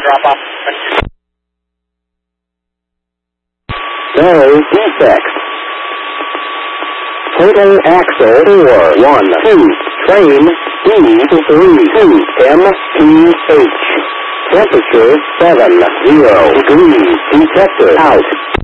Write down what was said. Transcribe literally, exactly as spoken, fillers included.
drop off. No defects. Total axle four one two. Train speed three two M P H. Temperature seven zero degrees. Detector out.